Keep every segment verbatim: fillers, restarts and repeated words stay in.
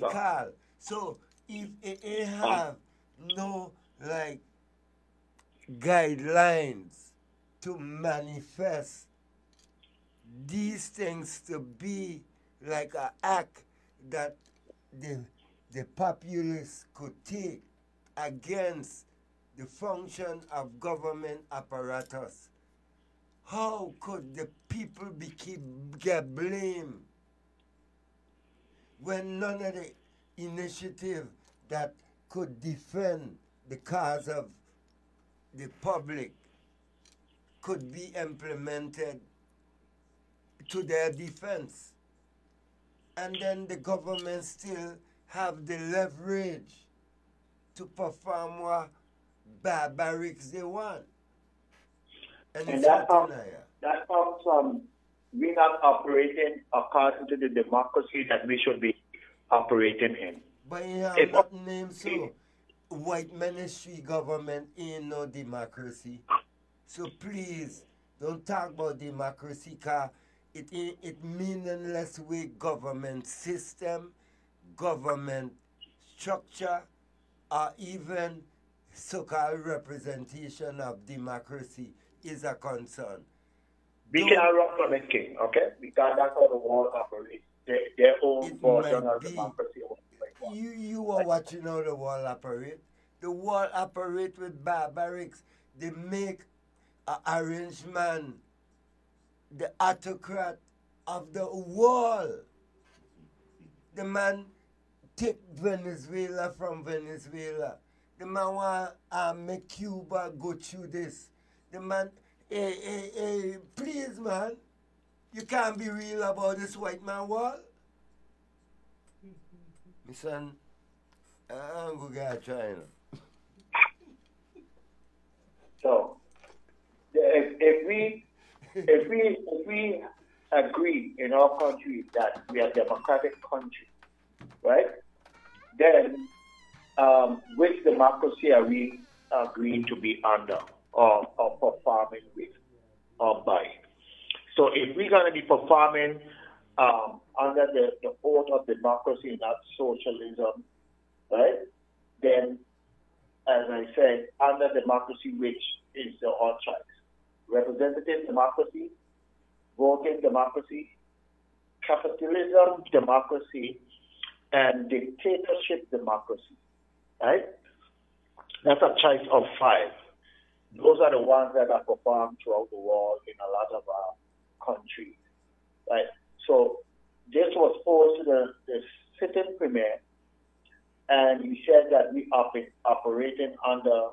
call. So if it, it have no like guidelines to manifest these things to be like an act that the the populace could take against the function of government apparatus. How could the people be keep get blamed when none of the initiative that could defend the cause of the public could be implemented to their defense? And then the government still have the leverage to perform what barbarics they want. And, And it's that not comes, denial. that comes from we not operating according to the democracy that we should be operating in. But you have If, not named so. White ministry government ain't no democracy. So please don't talk about democracy, cause it ain't it meaningless way government system, government structure, or even so-called representation of democracy is a concern. we Don't cannot run from it, King, okay? Because that's how the world operates. Their, their own it version might of be democracy. or what they want. you you are watching how the world operate. The world operate with barbarics. They make a arrangement, the autocrat of the world. The man take Venezuela from Venezuela. The man want uh, make Cuba go through this. The man, hey, hey, hey, please, man, you can't be real about this white man world. My son, I'm going to China. So if, if we if we if we agree in our country that we are a democratic country, right? Then um, which democracy are we agreeing to be under or, or performing with or by? So if we're going to be performing um, under the, the oath of democracy, not socialism, right? Then, as I said, under democracy, which is the all choice. Representative democracy, voting democracy, capitalism democracy, and dictatorship democracy, right? That's a choice of five. Those are the ones that are performed throughout the world in a lot of uh, countries, right? So this was posed to the, the sitting premier, and he said that we are operating under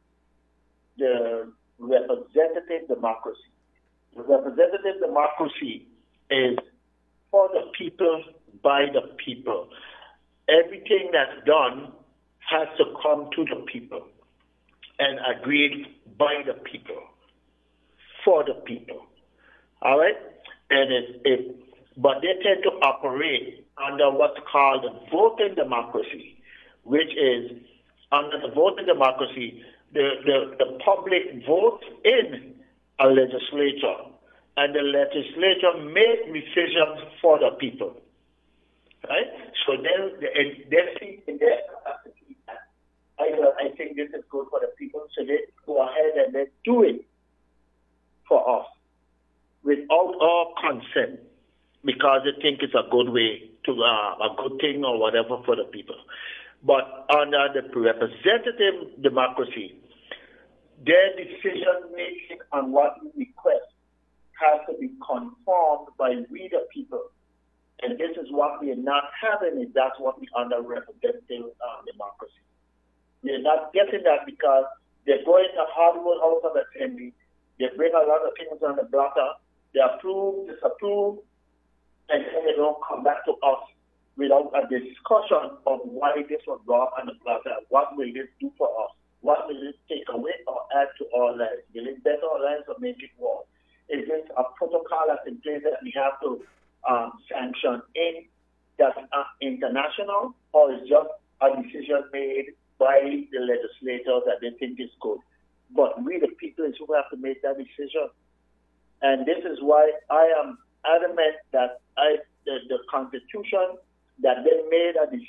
the representative democracy. The representative democracy is for the people, by the people. Everything that's done has to come to the people and agreed by the people, for the people. All right? And it, it, but they tend to operate under what's called the voting democracy, which is under the voting democracy, the, the, the public votes in a legislature, and the legislature make decisions for the people. Right? So then they, they see in their capacity that I, I think this is good for the people, so they go ahead and they do it for us without our consent because they think it's a good way to uh, a good thing or whatever for the people. But under the representative democracy, their decision making on what we request has to be conformed by we the people. And this is what we are not having, is that's what we under representative uh, democracy. We're not getting that because they're going to Hollywood House of Assembly, they bring a lot of things on the blotter, they approve, disapprove, and then they don't come back to us without a discussion of why this was brought on the blotter. What will this do for us? What will it take away or add to our lives? Will it better our lives or make it worse? Is this a protocol that's in place that we have to um, sanction in that's uh, international, or is just a decision made by the legislators that they think is good? But we, the people, is who have to make that decision. And this is why I am adamant that I, the, the Constitution, that they made a decision